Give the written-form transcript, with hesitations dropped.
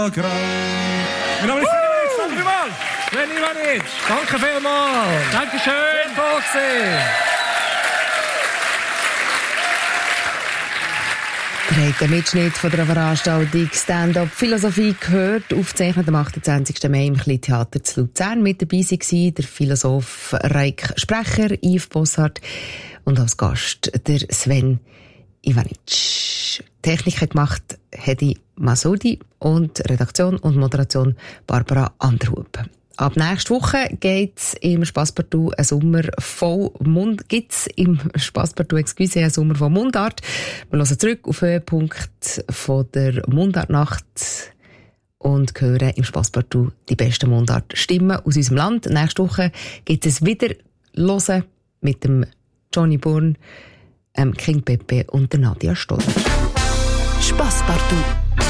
Mein Name ist Sven Ivanic. Danke vielmals. Dankeschön, Boxi. Ihr habt den Mitschnitt von der Veranstaltung Stand-up Philosophie gehört, aufgezeichnet am 28. Mai im Kleintheater zu Luzern. Mit dabei war der Philosoph Reik Sprecher, Yves Bossart und als Gast der Sven Ivanic. Technik hat gemacht Hedi Masudi und Redaktion und Moderation Barbara Anderhub. Ab nächste Woche gibt's im Spasspartout einen Sommer voll einen Sommer von Mundart. Wir hören zurück auf den Höhepunkt von der Mundartnacht und hören im Spasspartout die besten Mundartstimmen aus unserem Land. Nächste Woche gibt es wieder hören mit dem Johnny Bourne, King Pepe und der Nadia Stoller. Spasspartout.